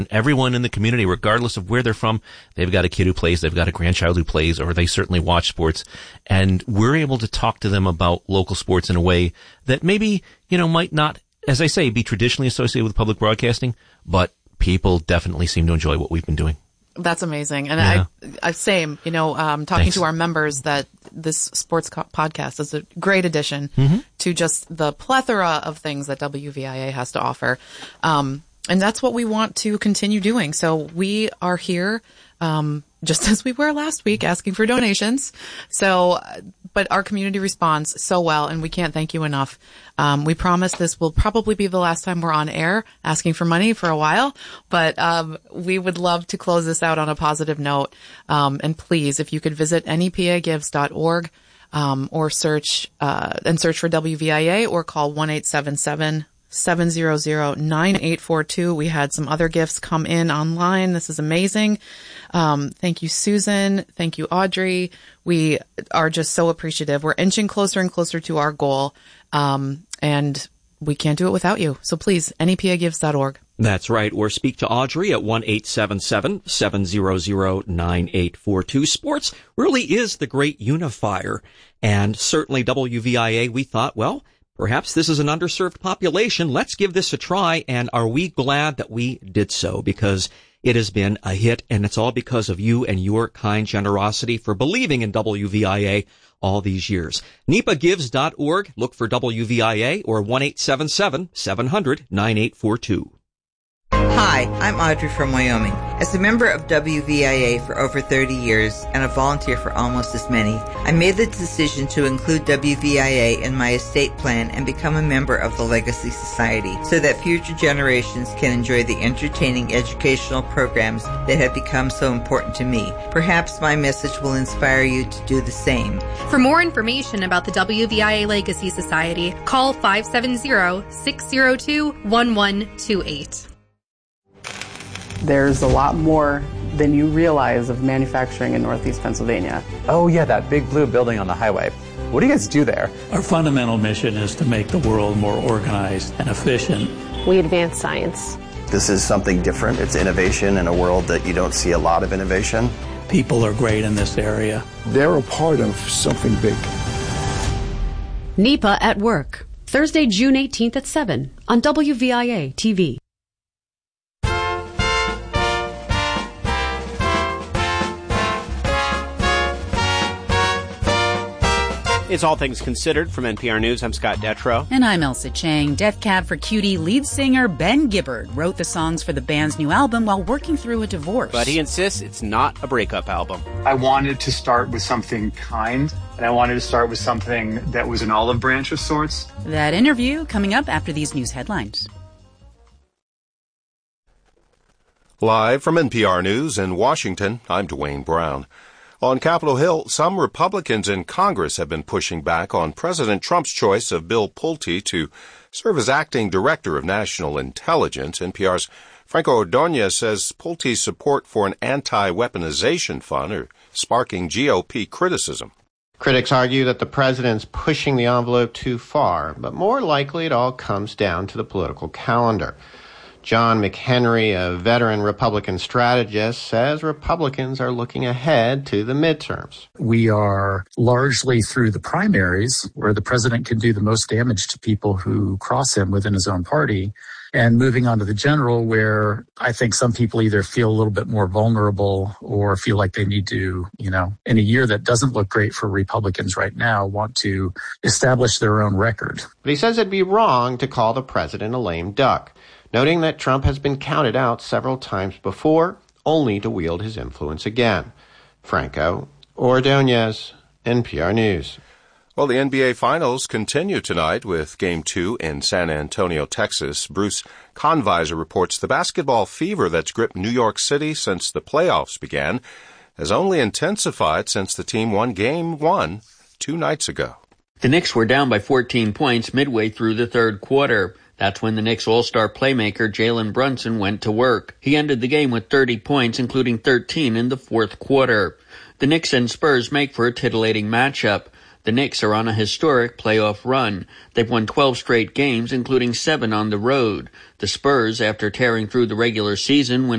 Everyone in the community, regardless of where they're from, they've got a kid who plays, they've got a grandchild who plays, or they certainly watch sports. And we're able to talk to them about local sports in a way that maybe, might not, as I say, be traditionally associated with public broadcasting, but people definitely seem to enjoy what we've been doing. That's amazing. And Yeah. I same, talking Thanks. to our members that this sports podcast is a great addition to just the plethora of things that WVIA has to offer. And that's what we want to continue doing. So we are here, just as we were last week, asking for donations. So, but our community responds so well, and we can't thank you enough. We promise this will probably be the last time we're on air asking for money for a while, but we would love to close this out on a positive note. And please, if you could visit nepagives.org, or search for WVIA, or call 1-877-700-9842. We had some other gifts come in online. This is amazing. Thank you, Susan. Thank you, Audrey. We are just so appreciative. We're inching closer and closer to our goal. And we can't do it without you. So please, nepagives.org. That's right. Or speak to Audrey at 1-877-700-9842. Sports really is the great unifier. And certainly WVIA, we thought, well, perhaps this is an underserved population. Let's give this a try. And are we glad that we did so? Because it has been a hit, and it's all because of you and your kind generosity for believing in WVIA all these years. nepagives.org. Look for WVIA or 1-877-700-9842. Hi, I'm Audrey from Wyoming. As a member of WVIA for over 30 years and a volunteer for almost as many, I made the decision to include WVIA in my estate plan and become a member of the Legacy Society so that future generations can enjoy the entertaining educational programs that have become so important to me. Perhaps my message will inspire you to do the same. For more information about the WVIA Legacy Society, call 570-602-1128. There's a lot more than you realize of manufacturing in Northeast Pennsylvania. Oh yeah, that big blue building on the highway. What do you guys do there? Our fundamental mission is to make the world more organized and efficient. We advance science. This is something different. It's innovation in a world that you don't see a lot of innovation. People are great in this area. They're a part of something big. NEPA at Work, Thursday, June 18th at 7 on WVIA TV. It's All Things Considered from NPR News. I'm Scott Detrow. And I'm Elsa Chang. Death Cab for Cutie lead singer Ben Gibbard wrote the songs for the band's new album while working through a divorce. But he insists it's not a breakup album. I wanted to start with something kind, and I wanted to start with something that was an olive branch of sorts. That interview coming up after these news headlines. Live from NPR News in Washington, I'm Dwayne Brown. On Capitol Hill, some Republicans in Congress have been pushing back on President Trump's choice of Bill Pulte to serve as acting director of national intelligence. NPR's Franco Ordonez says Pulte's support for an anti-weaponization fund are sparking GOP criticism. Critics argue that the president's pushing the envelope too far, but more likely it all comes down to the political calendar. John McHenry, a veteran Republican strategist, says Republicans are looking ahead to the midterms. We are largely through the primaries, where the president can do the most damage to people who cross him within his own party, and moving on to the general, where I think some people either feel a little bit more vulnerable or feel like they need to, in a year that doesn't look great for Republicans right now, want to establish their own record. But he says it'd be wrong to call the president a lame duck, noting that Trump has been counted out several times before, only to wield his influence again. Franco Ordonez, NPR News. Well, the NBA Finals continue tonight with Game 2 in San Antonio, Texas. Bruce Conviser reports the basketball fever that's gripped New York City since the playoffs began has only intensified since the team won Game 1 2 nights ago. The Knicks were down by 14 points midway through the third quarter. That's when the Knicks all-star playmaker Jalen Brunson went to work. He ended the game with 30 points, including 13 in the fourth quarter. The Knicks and Spurs make for a titillating matchup. The Knicks are on a historic playoff run. They've won 12 straight games, including 7 on the road. The Spurs, after tearing through the regular season, win